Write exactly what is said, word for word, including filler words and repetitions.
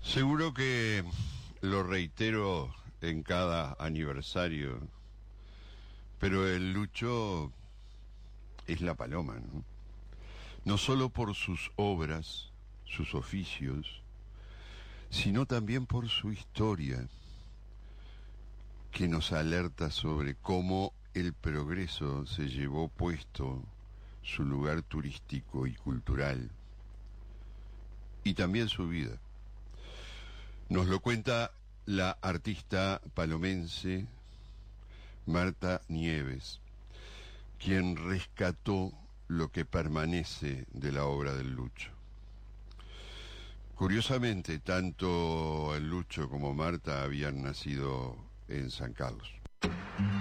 Seguro que lo reitero en cada aniversario, pero el Lucho es la paloma, ¿no? No solo por sus obras, sus oficios, sino también por su historia, que nos alerta sobre cómo el progreso se llevó puesto su lugar turístico y cultural, y también su vida. Nos lo cuenta la artista palomense Marta Nieves, quien rescató lo que permanece de la obra del Lucho. Curiosamente, tanto el Lucho como Marta habían nacido en San Carlos.